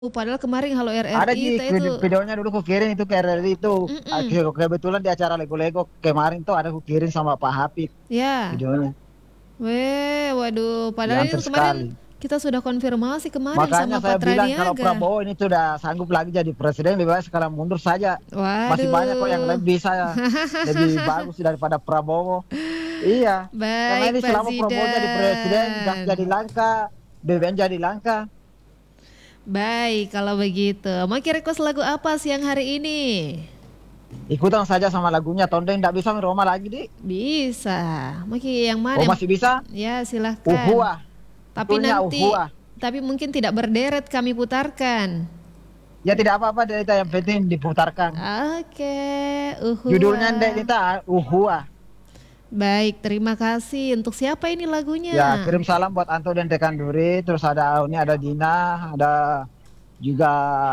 Padahal kemarin Halo Ada RRI Ji, itu. videonya dulu ku kirim itu ke RRI itu. Mm-mm. Kebetulan di acara Lego-Lego kemarin tuh ada ku kirim sama Pak Hafid Ya. videonya. Waduh, padahal Diantar itu kemarin sekali. kita sudah konfirmasi kemarin Makanya sama saya Patra bilang kalau Niaga. Prabowo ini sudah sanggup lagi jadi presiden, lebih baik sekarang mundur saja. Masih banyak kok yang Waduh. lebih saya lebih bagus daripada Prabowo. Iya, karena Baik ini Pak selama Prabowo jadi presiden, gas jadi Zidan. langka, BBM jadi langka. Baik kalau begitu. Mau request lagu apa siang hari ini? Ikutan saja sama lagunya, Tondeng tidak bisa meroma lagi, Di. Bisa. Mau yang mana? Oh masih bisa? Ya silahkan. Uhuah, Tapi betulnya nanti, uhuah. tapi mungkin tidak berderet kami putarkan. Ya tidak apa-apa, Dek, yang penting diputarkan. Oke, Judulnya Dek uhua. Nita, uhuah. Baik, terima kasih. Untuk siapa ini Ya, lagunya? kirim salam buat Anto dan Tekan Duri, terus ada ini ada Dina, ada juga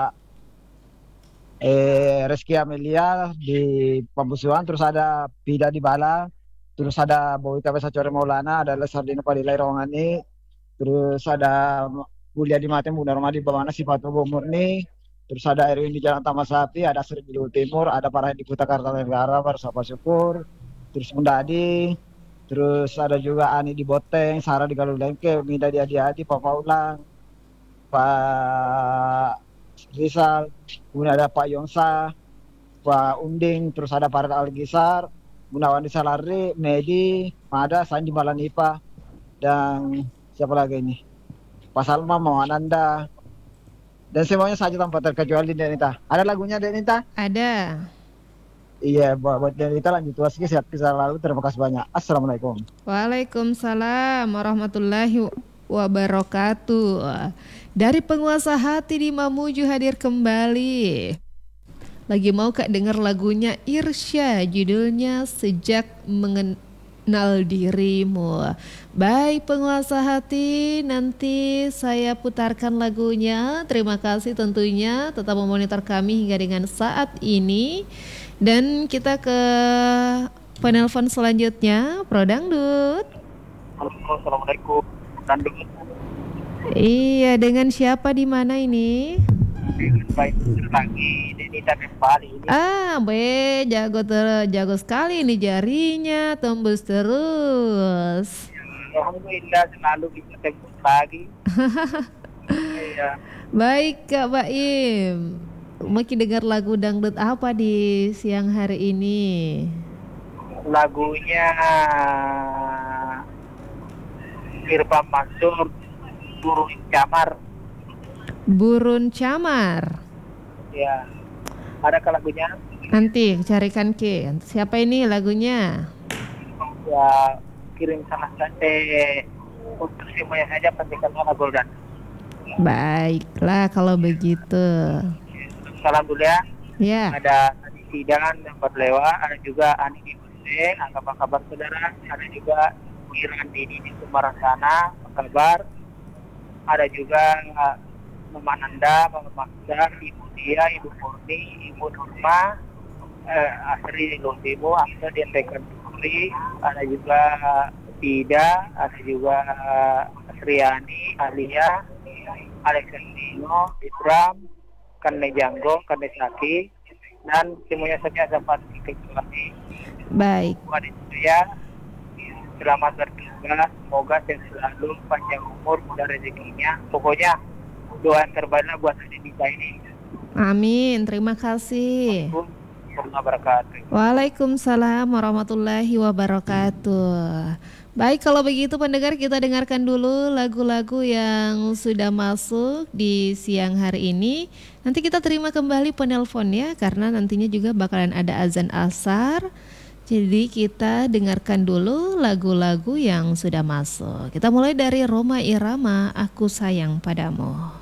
Reski Amelia di Pambusuan, terus ada Pida di Bala, terus ada Boy Kabesa Core Maulana, ada Lesardino Padilai Rawangani, terus ada Mulia di Matem, Bunda Romadi Bawana Sifatobo Murni, terus ada Erwin di Jalan Taman Sapi, ada Sri di Luhut Timur, ada Parahin di Kuta Kartanegara, Bersapa Syukur, terus Bunda Adi, terus ada juga Ani di Boteng, Sarah di Galulengke, Mida di Adi-Adi, Papa Ulang, Pak Rizal, kemudian ada Pak Yongsa, Pak Unding, terus ada Pak Algisar, Gunawan di Salari, Medi, Mada, Sanji Malanipa, dan siapa lagi ini? Pak Salma, Mawananda, dan semuanya saja tanpa terkecuali Denita. Ada lagunya Denita? Ada. Iya, buat Denita lanjut lagi, sehat selalu, terima kasih banyak. Assalamualaikum. Waalaikumsalam warahmatullahi wabarakatuh. Dari penguasa hati di Mamuju hadir kembali. Lagi mau Kak denger lagunya Irsya, judulnya Sejak Mengenal Dirimu. Baik penguasa hati, nanti saya putarkan lagunya. Terima kasih tentunya tetap memonitor kami hingga dengan saat ini. Dan kita ke penelpon selanjutnya, Pro Dangdut. Halo, assalamualaikum. Nandung Iya, dengan siapa di mana ini? dengan baik lagi Denita kembali ini. Jago sekali ini jarinya, tembus terus. Alhamdulillah selalu bisa tembus lagi. Iya, Baik Kak Baim, Maki dengar lagu dangdut apa di siang hari ini? lagunya Irfan Mansur, Burung Camar. Burun Camar. Ya, ada ke lagunya? Nanti carikan Ki. Siapa ini lagunya? Ya, kirim salah satu untuk semuanya saja pentingkan lagu dan Baiklah kalau begitu. salam dulu ya. Ya, Ada Adi Sidan yang berlewat, ada juga Ani di Buseng, apa kabar saudara? Ada juga Wiran di Semarang sana, apa kabar? Ada juga Mama Nanda, Mama Maksa, Ibu Dia, Ibu Murni, Ibu Nurma, Asri di Lontimu, Aksa di Tekan Putri, ada juga Pida, ada juga Sriani, Alia, Alexandino, Ikram, Kane Janggo, Kane Saki, dan semuanya saja dapat kecuali baik. buat itu ya. Selamat bertugas, semoga sehat selalu, panjang umur, mudah rezekinya. Pokoknya doa yang terbaik buat Indonesia ini. Amin. Terima kasih. Assalamualaikum warahmatullahi wabarakatuh. Waalaikumsalam warahmatullahi wabarakatuh. Baik, kalau begitu pendengar kita dengarkan dulu lagu-lagu yang sudah masuk di siang hari ini. Nanti kita terima kembali penelponnya karena nantinya juga bakalan ada azan asar. Jadi kita dengarkan dulu lagu-lagu yang sudah masuk. Kita mulai dari Rhoma Irama, Aku Sayang Padamu.